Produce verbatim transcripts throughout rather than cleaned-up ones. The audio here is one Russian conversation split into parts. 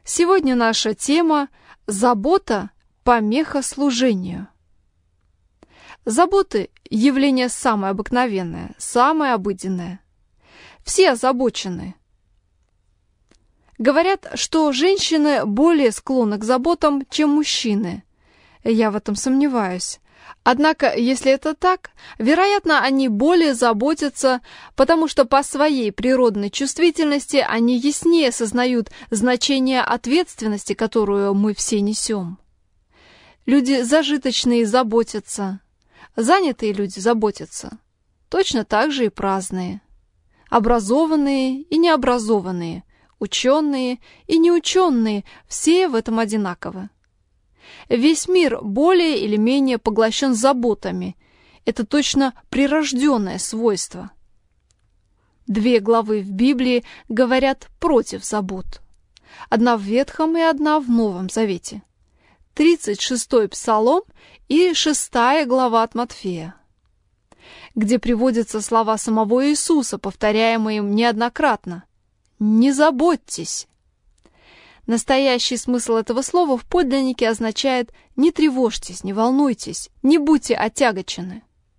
Сегодня наша тема – забота – помеха служению. Заботы – явление самое обыкновенное, самое обыденное. Все озабочены. Говорят, что женщины более склонны к заботам, чем мужчины. Я в этом сомневаюсь. Однако, если это так, вероятно, они более заботятся, потому что по своей природной чувствительности они яснее сознают значение ответственности, которую мы все несем. Люди зажиточные заботятся, занятые люди заботятся, точно так же и праздные, образованные и необразованные, ученые и неученые, все в этом одинаковы. Весь мир более или менее поглощен заботами. Это точно прирожденное свойство. Две главы в Библии говорят против забот. Одна в Ветхом и одна в Новом Завете. тридцать шестой Псалом и шестая глава от Матфея, где приводятся слова самого Иисуса, повторяемые им неоднократно. «Не заботьтесь». Настоящий смысл этого слова в подлиннике означает «не тревожьтесь, не волнуйтесь, не будьте отягочены».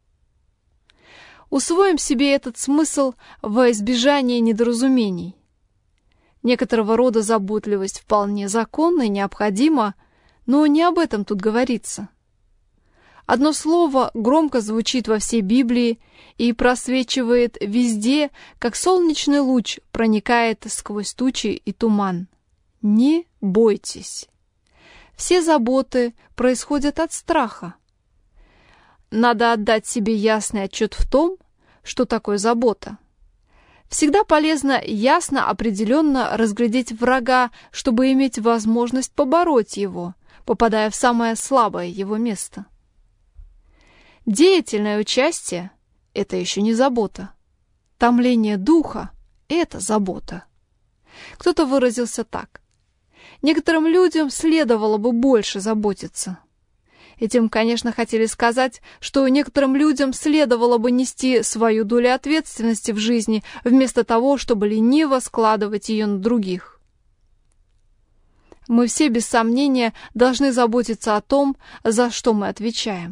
Усвоим себе этот смысл во избежание недоразумений. Некоторого рода заботливость вполне законна и необходима, но не об этом тут говорится. Одно слово громко звучит во всей Библии и просвечивает везде, как солнечный луч проникает сквозь тучи и туман. Не бойтесь. Все заботы происходят от страха. Надо отдать себе ясный отчет в том, что такое забота. Всегда полезно ясно, определенно разглядеть врага, чтобы иметь возможность побороть его, попадая в самое слабое его место. Деятельное участие – это еще не забота. Томление духа – это забота. Кто-то выразился так: некоторым людям следовало бы больше заботиться. Этим, конечно, хотели сказать, что некоторым людям следовало бы нести свою долю ответственности в жизни, вместо того, чтобы лениво складывать ее на других. Мы все, без сомнения, должны заботиться о том, за что мы отвечаем.